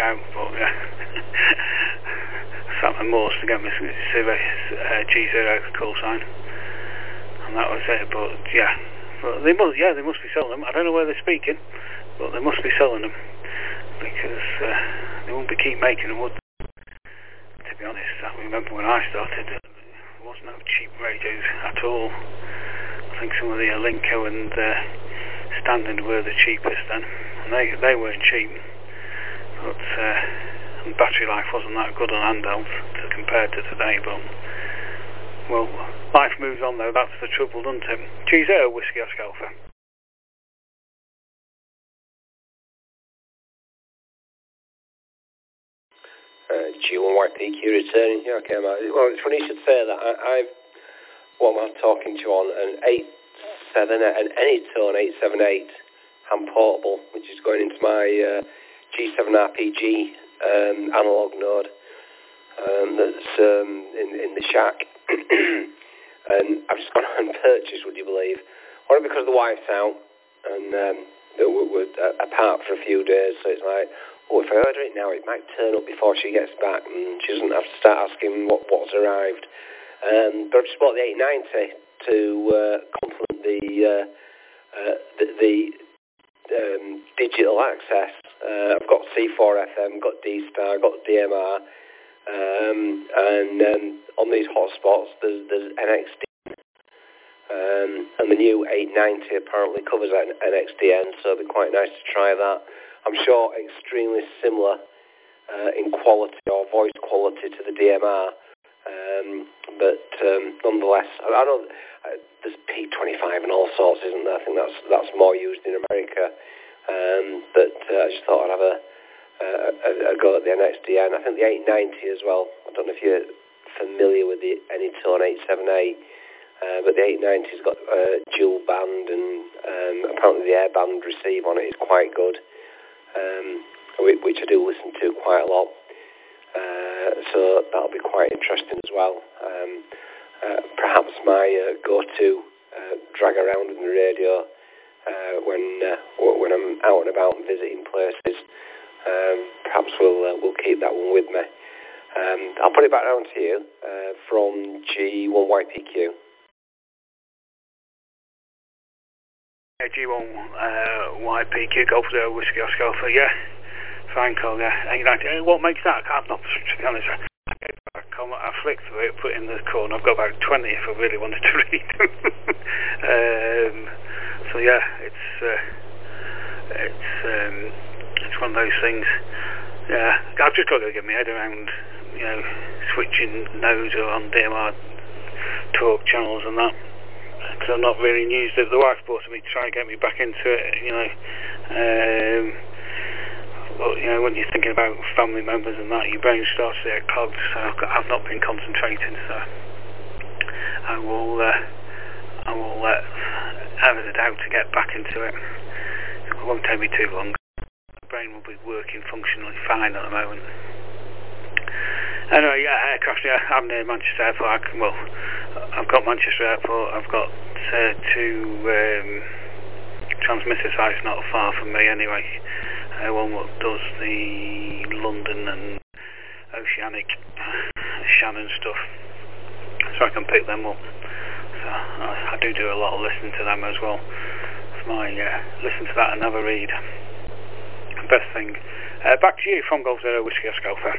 out, but yeah. Sat my Morse to get my G0 call sign, and that was it. But yeah, they must be selling them. I don't know where they're speaking, but they must be selling them because they won't be keep making them, would they? To be honest, I remember when I started, there was no cheap radios at all. I think some of the Alinco and Standard were the cheapest then, and they weren't cheap. But and battery life wasn't that good on handhelds compared to today. But well, life moves on though. That's the trouble, doesn't it? G0 Whiskey Oscar Alpha. G1YPQ returning here. Okay, well, it's funny you should say that. What am I talking to you on? An Anytone 878 hand portable, which is going into my G7 RPG analog node that's in the shack. And I've just gone and purchased, would you believe? Only because the wife's out and we're apart for a few days, so it's like, oh, if I order it now, it might turn up before she gets back, and she doesn't have to start asking what's arrived. But I've just bought the 890 to complement the digital access. I've got C4 FM, got D-Star, got DMR, and on these hotspots there's NXD. And the new 890 apparently covers NXDN, so it'll be quite nice to try that. I'm sure extremely similar in quality or voice quality to the DMR, but nonetheless, I know there's P25 and all sorts, isn't there? I think that's more used in America, but I just thought I'd have a go at the NXDN. I think the 890 as well. I don't know if you're familiar with the Anytone 878. But the 890's got dual band, and apparently the airband receive on it is quite good, which I do listen to quite a lot. So that'll be quite interesting as well. Perhaps my go-to drag around in the radio when I'm out and about and visiting places. Perhaps we'll keep that one with me. I'll put it back down to you from G1YPQ. G1YPQ Golf Zero Whiskey Oscar Alpha, yeah. Fine call, yeah. What makes that? I'm not, to be honest. I flicked through it, put it in the corner. I've got about 20 if I really wanted to read them. So yeah, it's one of those things. Yeah, I've just got to get my head around, switching nodes or on DMR talk channels and that. Because I'm not really used it. The wife bought me to try and get me back into it, but when you're thinking about family members and that, your brain starts to get clogged. So I've not been concentrating. So I will have it out to get back into it. It won't take me too long. The brain will be working functionally fine at the moment. Anyway, yeah, aircraft. Yeah, I'm near Manchester Airport. I've got Manchester Airport. I've got two transmitter sites not far from me anyway. One that does the London and Oceanic Shannon stuff, so I can pick them up. So I do a lot of listening to them as well. It's my listen to that and have a read. Best thing. Back to you from Golf Zero Whiskey Oscar Alpha.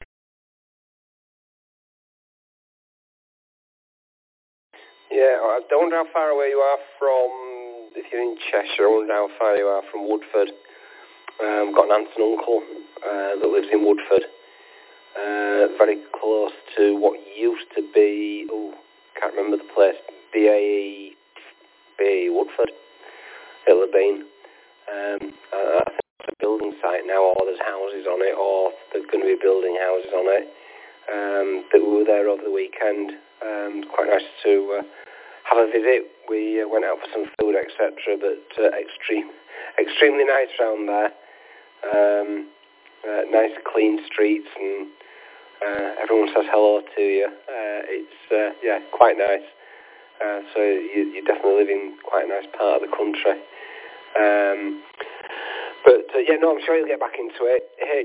Yeah, I wonder how far away you are from, if you're in Cheshire, I wonder how far you are from Woodford. I've got an aunt and uncle that lives in Woodford, very close to what used to be, can't remember the place, BAE Woodford, it'll have been. I think it's a building site now, or there's houses on it, or there's going to be building houses on it. But we were there over the weekend. Quite nice to have a visit. We went out for some food, etc. But extremely nice round there. Nice clean streets, and everyone says hello to you. It's quite nice. So you definitely live in quite a nice part of the country. I'm sure you'll get back into it. Hey,